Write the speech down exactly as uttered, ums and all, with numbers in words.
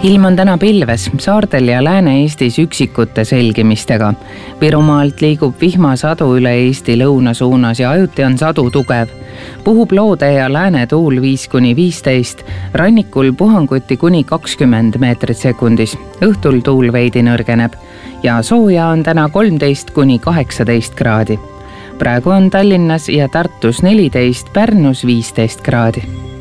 ilm on täna pilves, saartel ja Lääne-Eestis üksikute selgimistega. Virumaalt liigub vihmasadu üle Eesti lõuna suunas ja ajuti on sadu tugev. Puhub loode ja lääne tuul viis kuni viisteist, rannikul puhanguti kuni kakskümmend meetrit sekundis. Õhtul tuul veidi nõrgeneb ja sooja on täna kolmteist kuni kaheksateist kraadi. Praegu on Tallinnas ja Tartus neliteist, Pärnus viisteist kraadi.